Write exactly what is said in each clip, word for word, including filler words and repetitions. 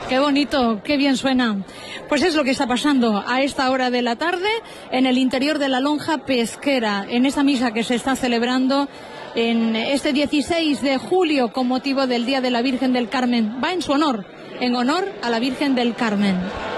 Qué bonito, qué bien suena. Pues es lo que está pasando a esta hora de la tarde en el interior de la lonja pesquera, en esa misa que se está celebrando en este dieciséis de julio con motivo del Día de la Virgen del Carmen. Va en su honor, en honor a la Virgen del Carmen.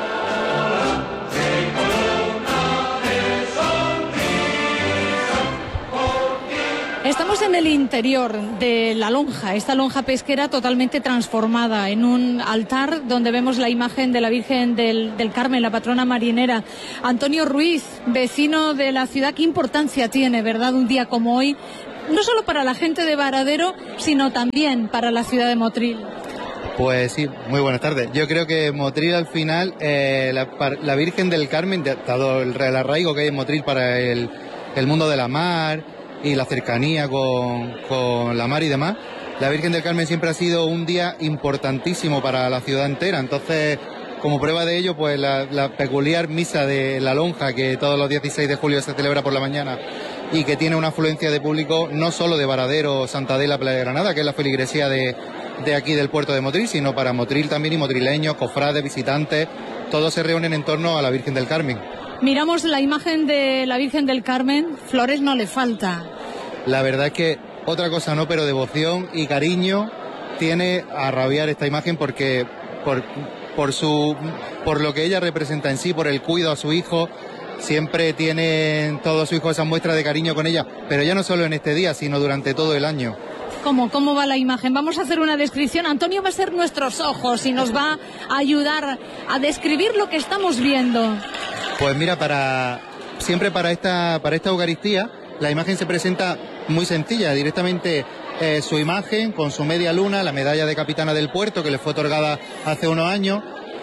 Estamos en el interior de la lonja, esta lonja pesquera totalmente transformada en un altar donde vemos la imagen de la Virgen del, del Carmen, la patrona marinera. Antonio Ruiz, vecino de la ciudad, ¿qué importancia tiene, verdad, un día como hoy? No solo para la gente de Varadero, sino también para la ciudad de Motril. Pues sí, muy buenas tardes. Yo creo que Motril al final, eh, la, la Virgen del Carmen, dado el, el arraigo que hay en Motril para el, el mundo de la mar y la cercanía con, con la mar y demás, la Virgen del Carmen siempre ha sido un día importantísimo para la ciudad entera. Entonces, como prueba de ello, pues la, la peculiar misa de la lonja, que todos los dieciséis de julio se celebra por la mañana y que tiene una afluencia de público no solo de Varadero, Santa Adela, Playa de Granada, que es la feligresía de, de aquí del puerto de Motril, sino para Motril también y motrileños, cofrades, visitantes, todos se reúnen en torno a la Virgen del Carmen. Miramos la imagen de la Virgen del Carmen, flores no le falta. La verdad es que otra cosa no, pero devoción y cariño tiene a rabiar esta imagen porque por, por, su, por lo que ella representa en sí, por el cuidado a su hijo, siempre tienen todos sus hijos esa muestra de cariño con ella, pero ya no solo en este día, sino durante todo el año. ¿Cómo? ¿Cómo va la imagen? Vamos a hacer una descripción. Antonio va a ser nuestros ojos y nos va a ayudar a describir lo que estamos viendo. Pues mira, para siempre para esta, para esta Eucaristía, la imagen se presenta muy sencilla, directamente eh, su imagen con su media luna, la medalla de capitana del puerto que le fue otorgada hace unos años,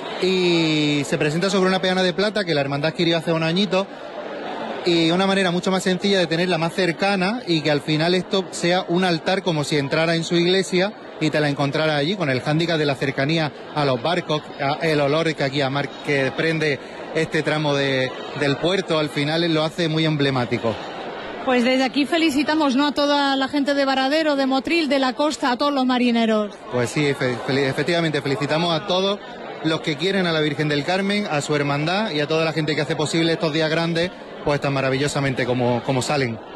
y se presenta sobre una peana de plata que la hermandad adquirió hace unos añitos, y una manera mucho más sencilla de tenerla más cercana y que al final esto sea un altar como si entrara en su iglesia y te la encontrara allí, con el hándicap de la cercanía a los barcos, a el olor que aquí a mar que desprende este tramo de, del puerto, al final lo hace muy emblemático. Pues desde aquí felicitamos, ¿no?, a toda la gente de Varadero, de Motril, de la costa, a todos los marineros. Pues sí, fe, fe, efectivamente, felicitamos a todos los que quieren a la Virgen del Carmen, a su hermandad y a toda la gente que hace posible estos días grandes, pues tan maravillosamente como, como salen.